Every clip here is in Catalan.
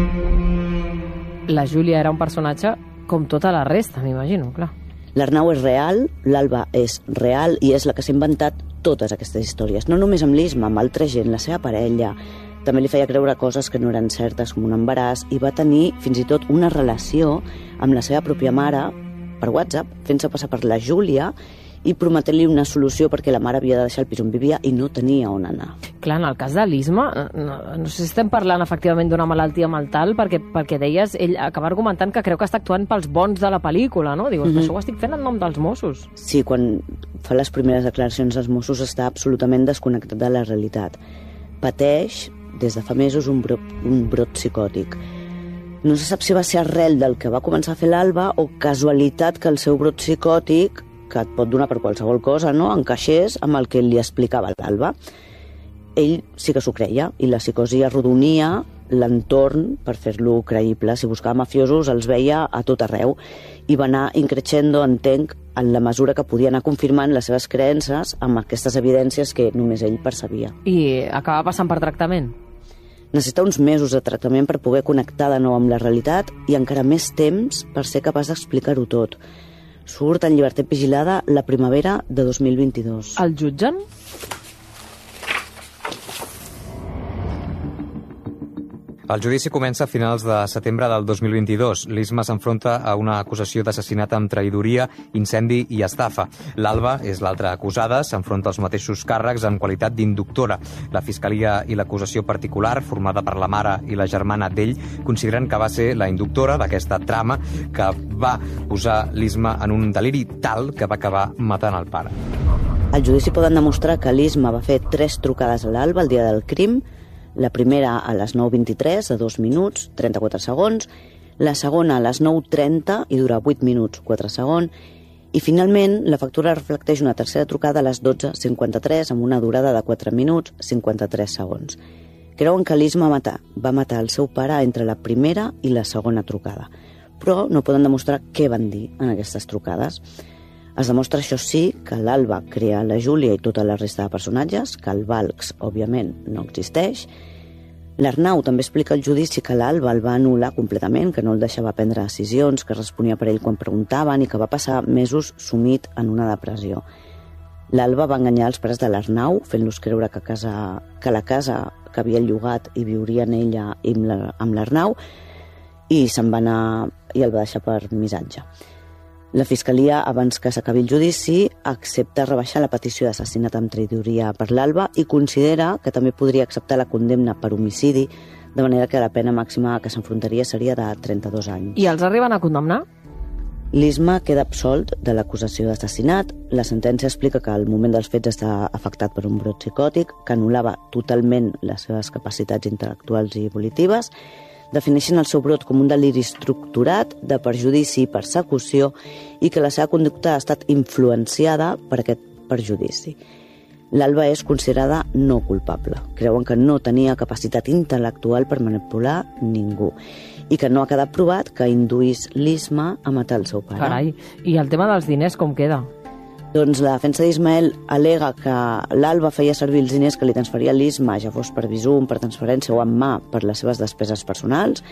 La Júlia era un personatge com tota la resta, m'imagino, clar. L'Arnau és real, l'Alba és real i és la que s'ha inventat totes aquestes històries. No només amb l'Isma, amb altra gent, la seva parella. També li feia creure coses que no eren certes, com un embaràs, i va tenir fins i tot una relació amb la seva pròpia mare per WhatsApp, fent-se passar per la Júlia i prometent-li una solució perquè la mare havia de deixar el pis on vivia i no tenia on anar. Clar, en el cas de l'Isma, no sé si estem parlant efectivament d'una malaltia mental, perquè deies, ell acaba argumentant que creu que està actuant pels bons de la pel·lícula, no? Dius, això ho estic fent en nom dels Mossos. Sí, quan fa les primeres declaracions dels Mossos està absolutament desconnectat de la realitat. Pateix, des de fa mesos, un brot psicòtic. No se sap si va ser arrel del que va començar a fer l'Alba o casualitat que el seu brot psicòtic, que et pot donar per qualsevol cosa, no?, encaixés amb el que li explicava l'Alba. Ell sí que s'ho creia, i la psicosi arrodonia l'entorn per fer-lo creïble. Si buscava mafiosos els veia a tot arreu, i va anar increixendo, entenc, en la mesura que podia anar confirmant les seves creences amb aquestes evidències que només ell percebia. I acaba passant per tractament? Necessita uns mesos de tractament per poder connectar de nou amb la realitat i encara més temps per ser capaç d'explicar-ho tot. Surt en llibertat vigilada la primavera de 2022. El jutgen? El judici comença a finals de setembre del 2022. L'Isma s'enfronta a una acusació d'assassinat amb traïdoria, incendi i estafa. L'Alba és l'altra acusada, s'enfronta als mateixos càrrecs en qualitat d'inductora. La Fiscalia i l'acusació particular, formada per la mare i la germana d'ell, consideren que va ser la inductora d'aquesta trama que va posar l'Isma en un deliri tal que va acabar matant el pare. Al judici poden demostrar que l'Isma va fer 3 trucades a l'Alba el dia del crim, la primera a les 9:23, de 2 minuts, 34 segons, la segona a les 9:30 i dura 8 minuts, 4 segons, i finalment la factura reflecteix una tercera trucada a les 12:53 amb una durada de 4 minuts, 53 segons. Creuen que l'Isma va matar el seu pare entre la primera i la segona trucada, però no poden demostrar què van dir en aquestes trucades. Es demostra, això sí, que l'Alba crea la Júlia i tota la resta de personatges, que el Valks, òbviament, no existeix. L'Arnau també explica al judici que l'Alba el va anul·lar completament, que no el deixava prendre decisions, que responia per ell quan preguntaven i que va passar mesos sumit en una depressió. L'Alba va enganyar els pares de l'Arnau, fent-los creure que la casa que havia llogat hi viurien ella amb l'Arnau, i se'n va anar i el va deixar per missatge. La Fiscalia, abans que s'acabi el judici, accepta rebaixar la petició d'assassinat amb traïdoria per l'Alba i considera que també podria acceptar la condemna per homicidi, de manera que la pena màxima que s'enfrontaria seria de 32 anys. I els arriben a condemnar? L'Isma queda absolt de l'acusació d'assassinat. La sentència explica que al moment dels fets està afectat per un brot psicòtic que anul·lava totalment les seves capacitats intel·lectuals i volitives. Defineixen el seu brot com un deliri estructurat de perjudici i persecució i que la seva conducta ha estat influenciada per aquest perjudici. L'Alba és considerada no culpable. Creuen que no tenia capacitat intel·lectual per manipular ningú i que no ha quedat provat que induís l'Isma a matar el seu pare. Carai, i el tema dels diners com queda? Doncs la defensa d'Ismael al·lega que l'Alba feia servir els diners que li transferia l'Isma, ja fos per Bizum, per transferència o en mà, per les seves despeses personals.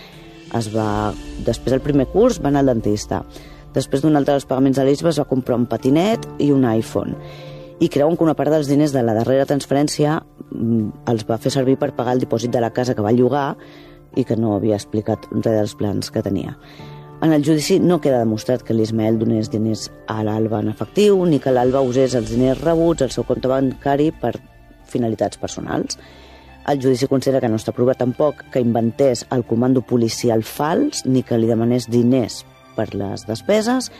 Després del primer curs va anar al dentista. Després d'un altre dels pagaments de l'Isma es va comprar un patinet i un iPhone. I creuen que una part dels diners de la darrera transferència els va fer servir per pagar el dipòsit de la casa que va llogar i que no havia explicat res dels plans que tenia. En el judici no queda demostrat que l'Ismael donés diners a l'Alba en efectiu ni que l'Alba usés els diners rebuts al seu compte bancari per finalitats personals. El judici considera que no està provat tampoc que inventés el comando policial fals ni que li demanés diners per les despeses,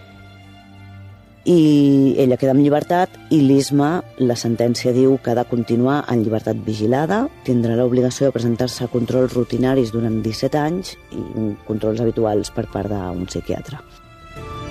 i ella queda en llibertat i l'Isma, la sentència diu que ha de continuar en llibertat vigilada, tindrà l'obligació de presentar-se a controls rutinaris durant 17 anys i controls habituals per part d'un psiquiatre.